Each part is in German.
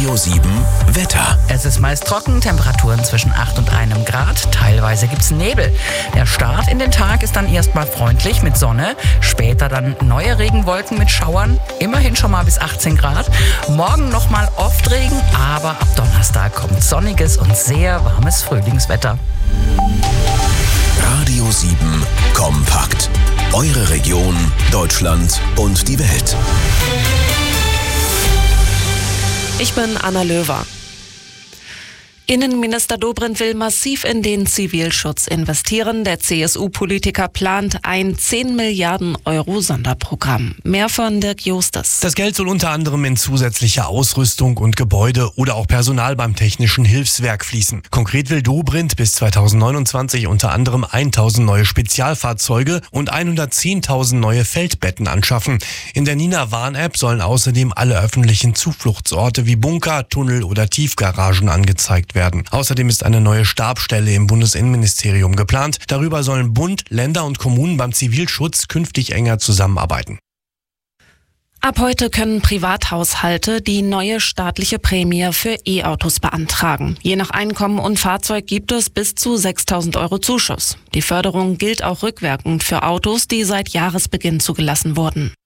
Radio 7 Wetter. Es ist meist trocken, Temperaturen zwischen 8 und 1 Grad. Teilweise gibt's Nebel. Der Start in den Tag ist dann erstmal freundlich mit Sonne. Später dann neue Regenwolken mit Schauern. Immerhin schon mal bis 18 Grad. Morgen nochmal oft Regen, aber ab Donnerstag kommt sonniges und sehr warmes Frühlingswetter. Radio 7 kompakt. Eure Region, Deutschland und die Welt. Ich bin Anna Löwer. Innenminister Dobrindt will massiv in den Zivilschutz investieren. Der CSU-Politiker plant ein 10 Milliarden Euro Sonderprogramm. Mehr von Dirk Justus. Das Geld soll unter anderem in zusätzliche Ausrüstung und Gebäude oder auch Personal beim Technischen Hilfswerk fließen. Konkret will Dobrindt bis 2029 unter anderem 1000 neue Spezialfahrzeuge und 110.000 neue Feldbetten anschaffen. In der Nina-Warn-App sollen außerdem alle öffentlichen Zufluchtsorte wie Bunker, Tunnel oder Tiefgaragen angezeigt werden. Außerdem ist eine neue Stabsstelle im Bundesinnenministerium geplant. Darüber sollen Bund, Länder und Kommunen beim Zivilschutz künftig enger zusammenarbeiten. Ab heute können Privathaushalte die neue staatliche Prämie für E-Autos beantragen. Je nach Einkommen und Fahrzeug gibt es bis zu 6.000 Euro Zuschuss. Die Förderung gilt auch rückwirkend für Autos, die seit Jahresbeginn zugelassen wurden.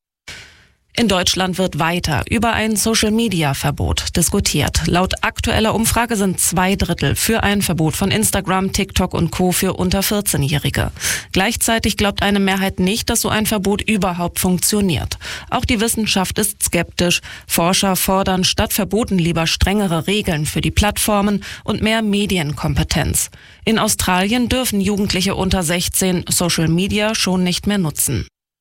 In Deutschland wird weiter über ein Social-Media-Verbot diskutiert. Laut aktueller Umfrage sind 2/3 für ein Verbot von Instagram, TikTok und Co. für unter 14-Jährige. Gleichzeitig glaubt eine Mehrheit nicht, dass so ein Verbot überhaupt funktioniert. Auch die Wissenschaft ist skeptisch. Forscher fordern statt Verboten lieber strengere Regeln für die Plattformen und mehr Medienkompetenz. In Australien dürfen Jugendliche unter 16 Social-Media schon nicht mehr nutzen.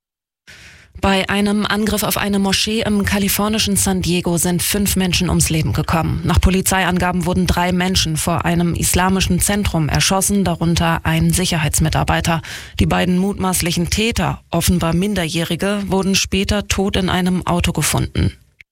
Bei einem Angriff auf eine Moschee im kalifornischen San Diego sind 5 Menschen ums Leben gekommen. Nach Polizeiangaben wurden 3 Menschen vor einem islamischen Zentrum erschossen, darunter ein Sicherheitsmitarbeiter. Die beiden mutmaßlichen Täter, offenbar Minderjährige, wurden später tot in einem Auto gefunden.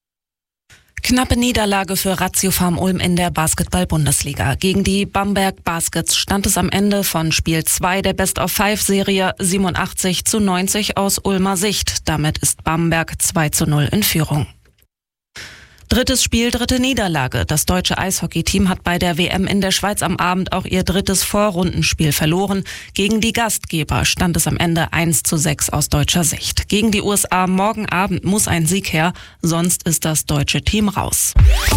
Knappe Niederlage für Ratiopharm Ulm in der Basketball-Bundesliga. Gegen die Bamberg Baskets stand es am Ende von Spiel 2 der Best-of-5-Serie 87:90 aus Ulmer Sicht. Damit ist Bamberg 2:0 in Führung. Drittes Spiel, dritte Niederlage. Das deutsche Eishockeyteam hat bei der WM in der Schweiz am Abend auch ihr drittes Vorrundenspiel verloren. Gegen die Gastgeber stand es am Ende 1:6 aus deutscher Sicht. Gegen die USA morgen Abend muss ein Sieg her, sonst ist das deutsche Team raus.